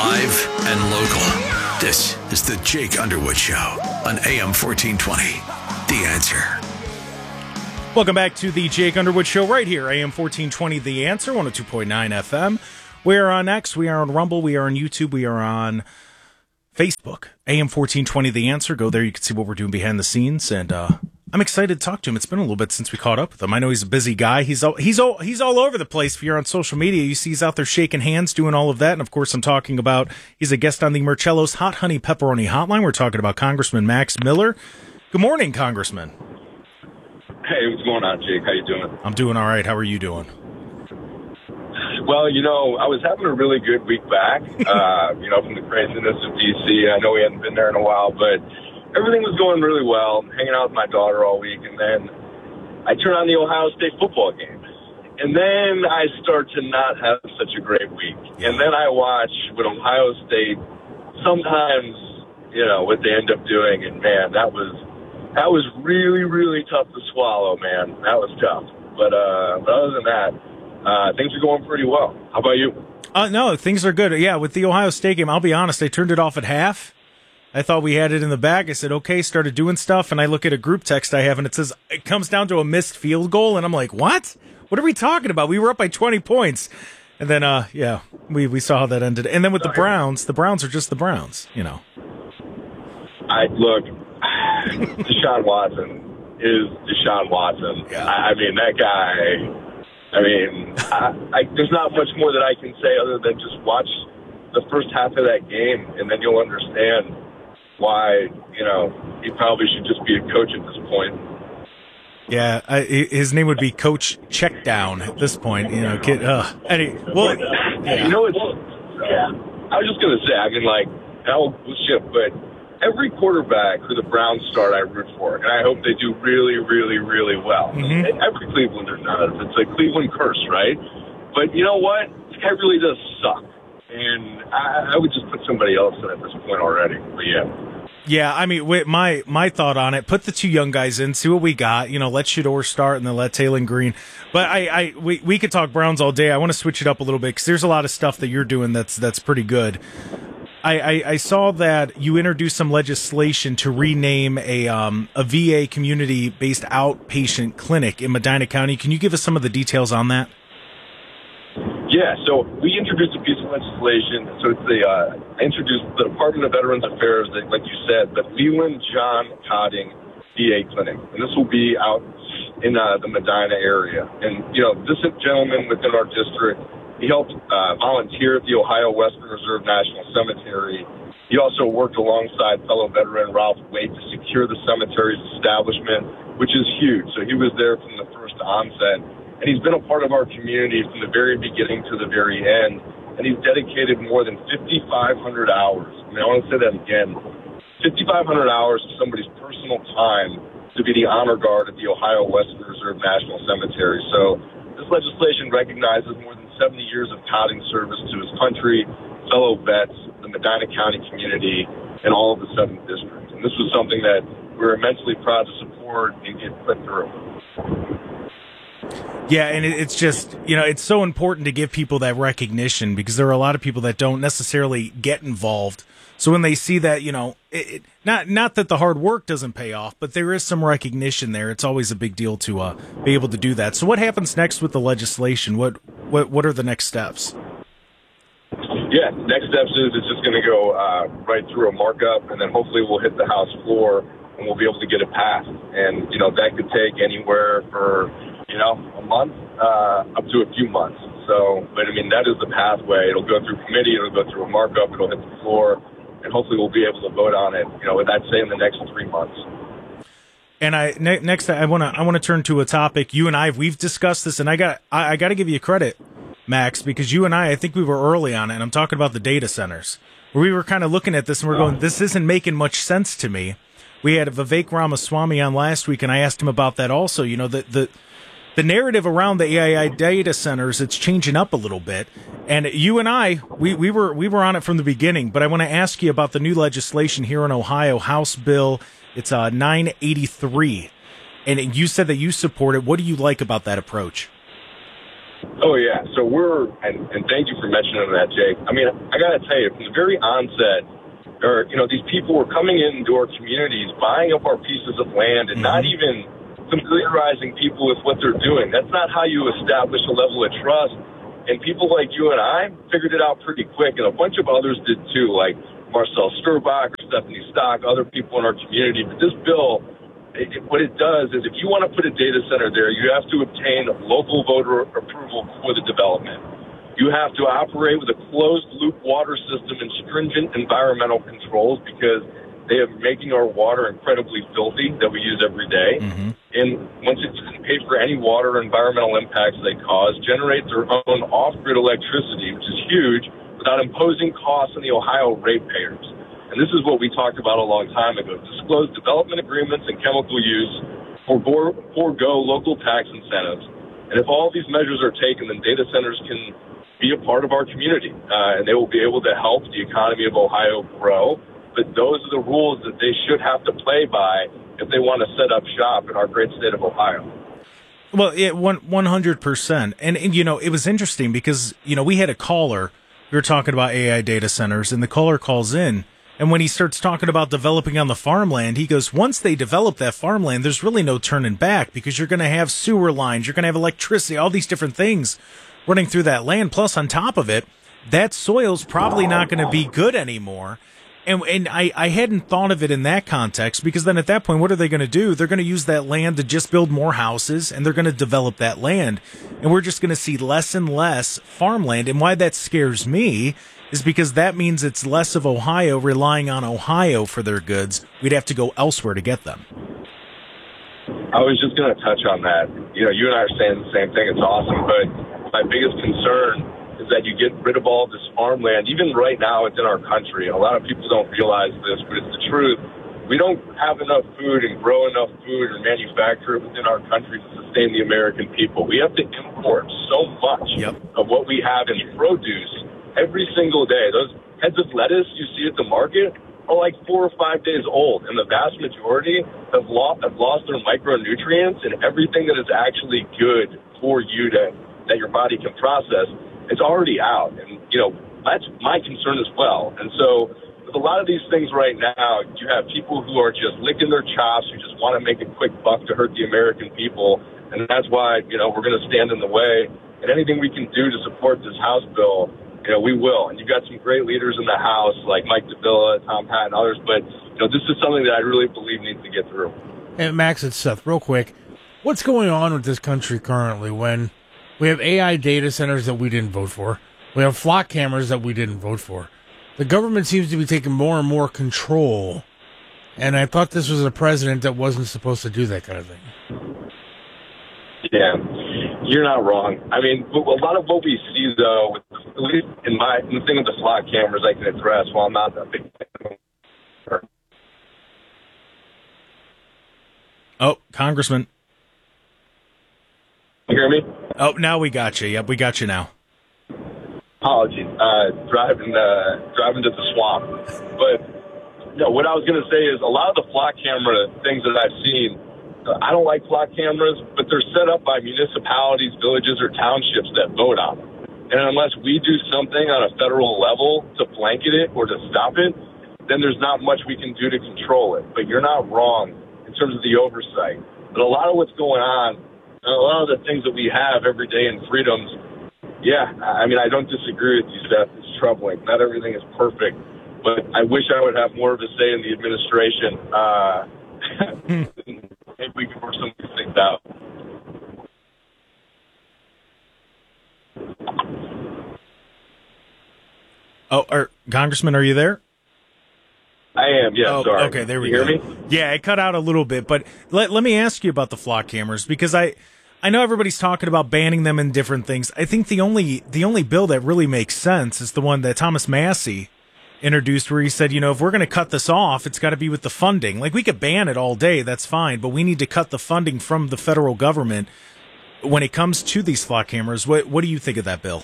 Live and local. This is the Jake Underwood Show on AM 1420. The Answer. Welcome back to the Jake Underwood Show right here, AM 1420, The Answer, 102.9 FM. We are on X, we are on Rumble, we are on YouTube, we are on Facebook. AM 1420, The Answer. Go there, you can see what we're doing behind the scenes, and I'm excited to talk to him. It's been a little bit since we caught up with him. I know he's a busy guy. He's all over the place. If you're on social media, you see he's out there shaking hands, doing all of that. And of course, I'm talking about, he's a guest on the Marcello's Hot Honey Pepperoni Hotline. We're talking about Congressman Max Miller. Good morning, Congressman. Hey, what's going on, Jake? How you doing? I'm doing all right. How are you doing? Well, I was having a really good week back, from the craziness of D.C. I know we hadn't been there in a while, but everything was going really well. I'm hanging out with my daughter all week, and then I turn on the Ohio State football game. And then I start to not have such a great week. And then I watch what Ohio State sometimes, what they end up doing. And, man, that was really, really tough to swallow, man. That was tough. But other than that, things are going pretty well. How about you? No, things are good. Yeah, with the Ohio State game, I'll be honest, I turned it off at half. I thought we had it in the bag. I said, okay, started doing stuff, and I look at a group text I have, and it says it comes down to a missed field goal, and I'm like, what? What are we talking about? We were up by 20 points. And then, we saw how that ended. And then with the Browns are just the Browns, Look, Deshaun Watson is Deshaun Watson. Yeah. I mean, that guy, there's not much more that I can say other than just watch the first half of that game, and then you'll understand why, he probably should just be a coach at this point. Yeah, his name would be Coach Checkdown at this point. I was just going to say, but every quarterback who the Browns start, I root for, and I hope they do really, really, really well. Mm-hmm. And every Clevelander does. It's a Cleveland curse, right? But you know what? This guy really does suck. And I would just put somebody else in at this point already. But yeah. Yeah, I mean, my thought on it, put the two young guys in, see what we got. Let Shedeur start and then let Taylor Green. But we could talk Browns all day. I want to switch it up a little bit because there's a lot of stuff that you're doing that's pretty good. I saw that you introduced some legislation to rename a VA community-based outpatient clinic in Medina County. Can you give us some of the details on that? Yeah, so we introduced a piece of legislation. So it's introduced the Department of Veterans Affairs, like you said, the Leland John Cotting VA Clinic. And this will be out in the Medina area. And, this gentleman within our district, he helped volunteer at the Ohio Western Reserve National Cemetery. He also worked alongside fellow veteran Ralph Waite to secure the cemetery's establishment, which is huge. So he was there from the first onset. And he's been a part of our community from the very beginning to the very end. And he's dedicated more than 5,500 hours. I want to say that again. 5,500 hours of somebody's personal time to be the honor guard at the Ohio Western Reserve National Cemetery. So this legislation recognizes more than 70 years of Cotting service to his country, fellow vets, the Medina County community, and all of the 7th District. And this was something that we're immensely proud to support and get put through. Yeah, and it's just, it's so important to give people that recognition because there are a lot of people that don't necessarily get involved. So when they see that, not that the hard work doesn't pay off, but there is some recognition there. It's always a big deal to be able to do that. So what happens next with the legislation? What are the next steps? Yeah, next steps is it's just going to go right through a markup, and then hopefully we'll hit the House floor and we'll be able to get it passed. And, that could take anywhere for a month, up to a few months. So, but that is the pathway. It'll go through committee, it'll go through a markup, it'll hit the floor, and hopefully we'll be able to vote on it, I'd say in the next 3 months. And next, I want to turn to a topic you and we've discussed this, and I got to give you credit, Max, because you and I think we were early on it, and I'm talking about the data centers, where we were kind of looking at this and we're going, this isn't making much sense to me. We had Vivek Ramaswamy on last week, and I asked him about that also. The narrative around the AI data centers, it's changing up a little bit. And you and we were on it from the beginning, but I want to ask you about the new legislation here in Ohio, House Bill, it's 983. And you said that you support it. What do you like about that approach? Oh, yeah. So and thank you for mentioning that, Jake. I mean, I got to tell you, from the very onset, these people were coming into our communities, buying up our pieces of land, and not even familiarizing people with what they're doing. That's not how you establish a level of trust. And people like you and I figured it out pretty quick, and a bunch of others did too, like Marcel Sturbach or Stephanie Stock, other people in our community. But this bill, what it does is if you want to put a data center there, you have to obtain local voter approval for the development. You have to operate with a closed-loop water system and stringent environmental controls because they are making our water incredibly filthy that we use every day. And once it's paid for any water or environmental impacts they cause, generate their own off-grid electricity, which is huge, without imposing costs on the Ohio ratepayers. And this is what we talked about a long time ago. Disclose development agreements and chemical use, forego local tax incentives. And if all these measures are taken, then data centers can be a part of our community, and they will be able to help the economy of Ohio grow. But those are the rules that they should have to play by if they want to set up shop in our great state of Ohio. Well, 100%. And it was interesting because, we had a caller, we were talking about AI data centers, and the caller calls in, and when he starts talking about developing on the farmland, he goes, once they develop that farmland, there's really no turning back because you're going to have sewer lines, you're going to have electricity, all these different things running through that land. Plus, on top of it, that soil's probably not going to be good anymore. And I hadn't thought of it in that context because then at that point, what are they going to do? They're going to use that land to just build more houses, and they're going to develop that land. And we're just going to see less and less farmland. And why that scares me is because that means it's less of Ohio relying on Ohio for their goods. We'd have to go elsewhere to get them. I was just going to touch on that. You and I are saying the same thing. It's awesome. But my biggest concern is that you get rid of all this farmland. Even right now, it's in our country. A lot of people don't realize this, but it's the truth. We don't have enough food and grow enough food or manufacture it within our country to sustain the American people. We have to import so much of what we have in produce every single day. Those heads of lettuce you see at the market are like 4 or 5 days old, and the vast majority have lost their micronutrients and everything that is actually good for you that your body can process. It's already out, and, that's my concern as well. And so with a lot of these things right now, you have people who are just licking their chops, who just want to make a quick buck to hurt the American people, and that's why, we're going to stand in the way. And anything we can do to support this House bill, we will. And you've got some great leaders in the House, like Mike Davila, Tom Patton, others, but, this is something that I really believe needs to get through. And Max, it's Seth. Real quick, what's going on with this country currently when we have AI data centers that we didn't vote for? We have flock cameras that we didn't vote for. The government seems to be taking more and more control, and I thought this was a president that wasn't supposed to do that kind of thing. Yeah, you're not wrong. I mean, a lot of what we see, though, at least in the thing with the flock cameras, I can address while I'm not that big fan. Oh, Congressman. You hear me? Oh, now we got you. Yep, we got you now. Apologies. Driving to the swamp. But what I was going to say is a lot of the flock camera things that I've seen, I don't like flock cameras, but they're set up by municipalities, villages, or townships that vote on them. And unless we do something on a federal level to blanket it or to stop it, then there's not much we can do to control it. But you're not wrong in terms of the oversight. But a lot of what's going on, a lot of the things that we have every day in freedoms, I mean, I don't disagree with you, Seth. It's troubling. Not everything is perfect, but I wish I would have more of a say in the administration. Maybe we can work some of these things out. Oh, Congressman, are you there? I am, yeah, sorry. Okay, there we go. Hear me? Yeah, it cut out a little bit, but let me ask you about the flock cameras, because I know everybody's talking about banning them in different things. I think the only bill that really makes sense is the one that Thomas Massie introduced, where he said, if we're going to cut this off, it's got to be with the funding. Like, we could ban it all day, that's fine, but we need to cut the funding from the federal government when it comes to these flock cameras. What do you think of that bill?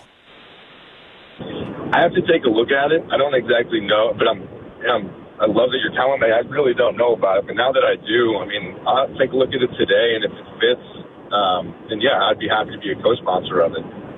I have to take a look at it. I don't exactly know, but I love that you're telling me. I really don't know about it, but now that I do, I mean, I'll take a look at it today, and if it fits, then yeah, I'd be happy to be a co-sponsor of it.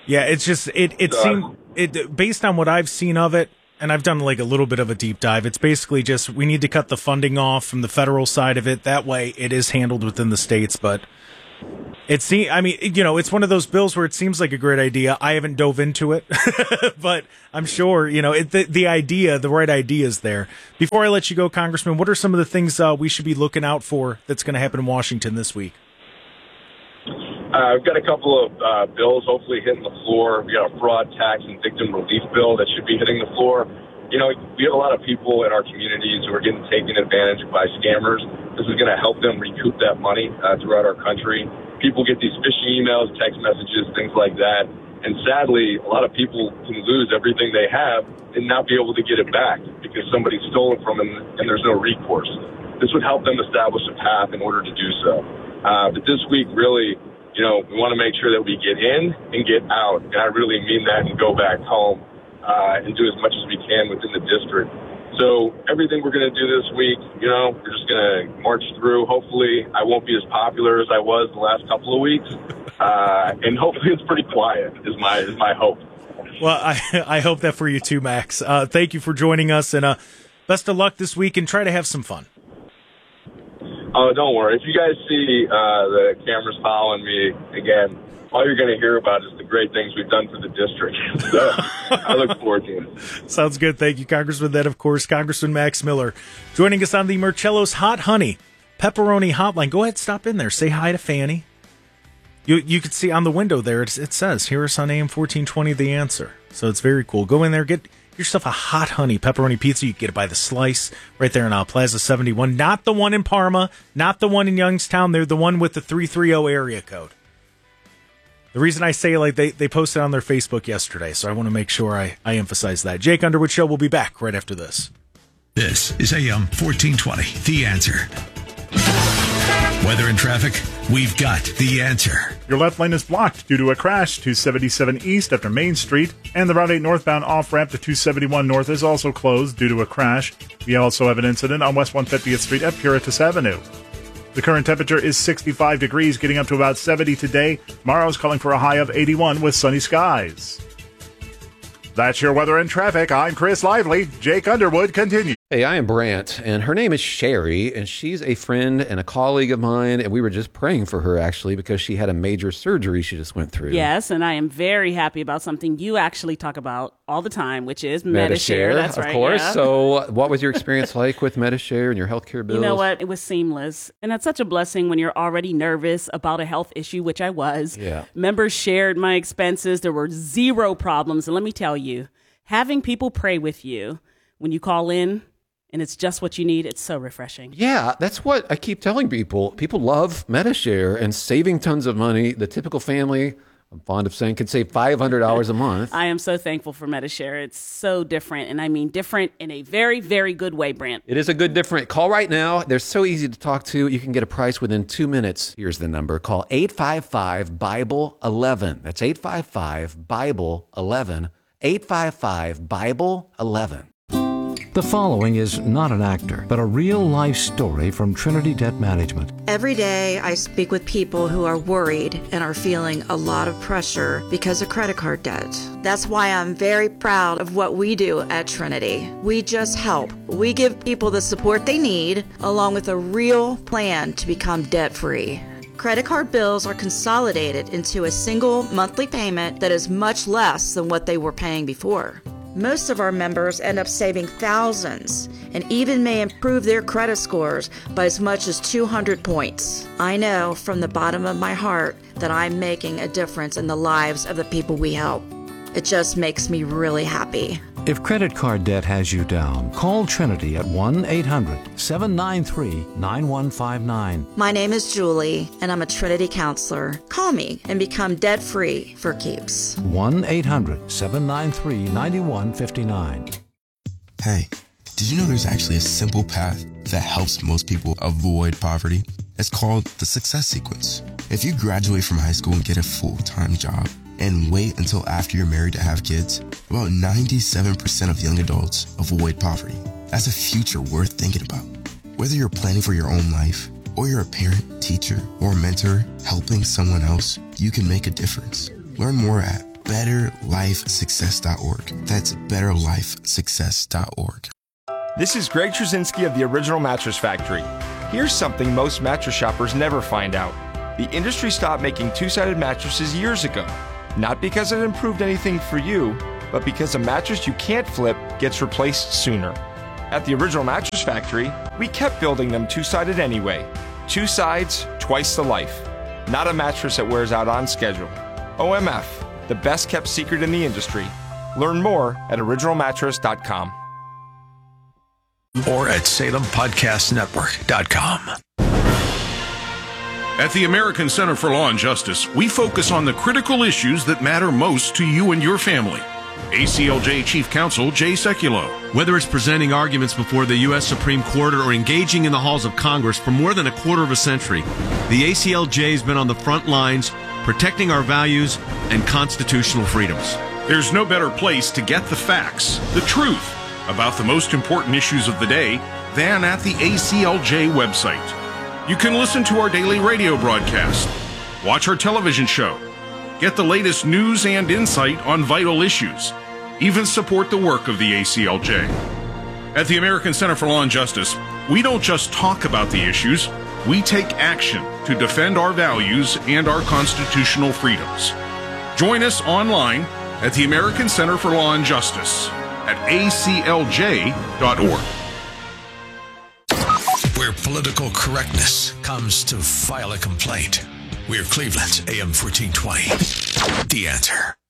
Yeah, it's just it seemed based on what I've seen of it, and I've done like a little bit of a deep dive. It's basically just we need to cut the funding off from the federal side of it. That way, it is handled within the states. But it's one of those bills where it seems like a great idea. I haven't dove into it, but I'm sure the right idea is there. Before I let you go, Congressman, what are some of the things we should be looking out for that's going to happen in Washington this week? I've got a couple of bills hopefully hitting the floor. We got a fraud, tax, and victim relief bill that should be hitting the floor. We have a lot of people in our communities who are getting taken advantage of by scammers. This is going to help them recoup that money throughout our country. People get these phishing emails, text messages, things like that. And sadly, a lot of people can lose everything they have and not be able to get it back because somebody stole it from them and there's no recourse. This would help them establish a path in order to do so. But this week, really, we want to make sure that we get in and get out. And I really mean that, and go back home and do as much as we can within the district. So everything we're going to do this week, we're just going to march through. Hopefully I won't be as popular as I was the last couple of weeks. And hopefully it's pretty quiet is my hope. Well, I hope that for you too, Max. Thank you for joining us, and best of luck this week, and try to have some fun. Oh, don't worry. If you guys see the cameras following me again, all you're going to hear about is the great things we've done for the district. So I look forward to it. Sounds good. Thank you, Congressman. That, of course, Congressman Max Miller joining us on the Marcello's Hot Honey Pepperoni Hotline. Go ahead, stop in there. Say hi to Fanny. You can see on the window there, it says, hear us on AM 1420, The Answer. So it's very cool. Go in there, get yourself a hot honey pepperoni pizza. You can get it by the slice right there in Plaza 71. Not the one in Parma, not the one in Youngstown. They're the one with the 330 area code. The reason I say they posted on their Facebook yesterday, so I want to make sure I emphasize that. Jake Underwood Show will be back right after this. This is AM 1420, The Answer. Weather and traffic, we've got the answer. Your left lane is blocked due to a crash. 277 East after Main Street, and the Route 8 northbound off-ramp to 271 North is also closed due to a crash. We also have an incident on West 150th Street at Puritas Avenue. The current temperature is 65 degrees, getting up to about 70 today. Tomorrow's calling for a high of 81 with sunny skies. That's your weather and traffic. I'm Chris Lively. Jake Underwood continues. Hey, I am Brant, and her name is Sherry, and she's a friend and a colleague of mine, and we were just praying for her, actually, because she had a major surgery she just went through. Yes, and I am very happy about something you actually talk about all the time, which is Medi-Share. That's right, of course. Yeah. So what was your experience like with Medi-Share and your healthcare bills? You know what? It was seamless, and that's such a blessing when you're already nervous about a health issue, which I was. Yeah. Members shared my expenses. There were zero problems, and let me tell you, having people pray with you when you call in, and it's just what you need, it's so refreshing. Yeah, that's what I keep telling people. People love Medi-Share and saving tons of money. The typical family, I'm fond of saying, can save $500 a month. I am so thankful for Medi-Share. It's so different, and I mean different in a very, very good way, Brant. It is a good different. Call right now. They're so easy to talk to. You can get a price within 2 minutes. Here's the number. Call 855-BIBLE-11. That's 855-BIBLE-11. 855-BIBLE-11. The following is not an actor, but a real-life story from Trinity Debt Management. Every day I speak with people who are worried and are feeling a lot of pressure because of credit card debt. That's why I'm very proud of what we do at Trinity. We just help. We give people the support they need, along with a real plan to become debt-free. Credit card bills are consolidated into a single monthly payment that is much less than what they were paying before. Most of our members end up saving thousands and even may improve their credit scores by as much as 200 points. I know from the bottom of my heart that I'm making a difference in the lives of the people we help. It just makes me really happy. If credit card debt has you down, call Trinity at 1-800-793-9159. My name is Julie, and I'm a Trinity counselor. Call me and become debt-free for keeps. 1-800-793-9159. Hey, did you know there's actually a simple path that helps most people avoid poverty? It's called the Success Sequence. If you graduate from high school and get a full-time job, and wait until after you're married to have kids, about 97% of young adults avoid poverty. That's a future worth thinking about. Whether you're planning for your own life, or you're a parent, teacher, or mentor helping someone else, you can make a difference. Learn more at betterlifesuccess.org. That's betterlifesuccess.org. This is Greg Trzynski of the Original Mattress Factory. Here's something most mattress shoppers never find out. The industry stopped making two-sided mattresses years ago. Not because it improved anything for you, but because a mattress you can't flip gets replaced sooner. At the Original Mattress Factory, we kept building them two-sided anyway. Two sides, twice the life. Not a mattress that wears out on schedule. OMF, the best kept secret in the industry. Learn more at originalmattress.com. Or at SalemPodcastNetwork.com. At the American Center for Law and Justice, we focus on the critical issues that matter most to you and your family. ACLJ Chief Counsel Jay Sekulow. Whether it's presenting arguments before the U.S. Supreme Court or engaging in the halls of Congress for more than a quarter of a century, the ACLJ has been on the front lines protecting our values and constitutional freedoms. There's no better place to get the facts, the truth, about the most important issues of the day than at the ACLJ website. You can listen to our daily radio broadcast, watch our television show, get the latest news and insight on vital issues, even support the work of the ACLJ. At the American Center for Law and Justice, we don't just talk about the issues, we take action to defend our values and our constitutional freedoms. Join us online at the American Center for Law and Justice at aclj.org. Where political correctness comes to file a complaint. We're Cleveland's AM 1420. The Answer.